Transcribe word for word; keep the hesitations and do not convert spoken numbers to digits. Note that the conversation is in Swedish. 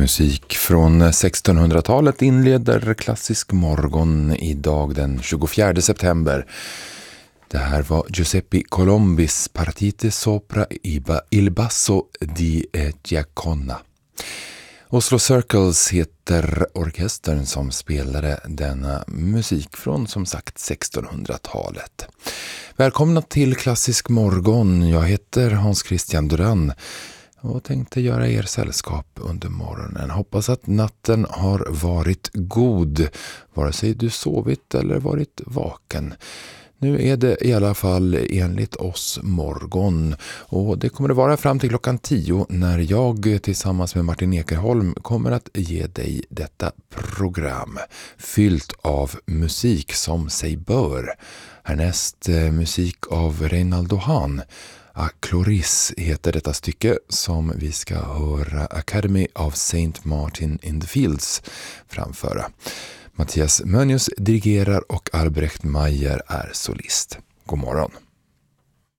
Musik från sextonhundratalet inleder Klassisk morgon idag den tjugofjärde september. Det här var Giuseppe Colombis Partite sopra il basso di Giaconda. Oslo Circles heter orkestern som spelade denna musik från som sagt sextonhundratalet. Välkomna till Klassisk morgon. Jag heter Hans Christian Duran och tänkte göra er sällskap under morgonen. Hoppas att natten har varit god, vare sig du sovit eller varit vaken. Nu är det i alla fall enligt oss morgon och det kommer att vara fram till klockan tio när jag tillsammans med Martin Ekerholm kommer att ge dig detta program fyllt av musik som sig bör. Härnäst musik av Reinaldo Hahn. A Cloris heter detta stycke som vi ska höra Academy of Saint Martin in the Fields framföra. Mattias Mönius dirigerar och Albrecht Meyer är solist. God morgon.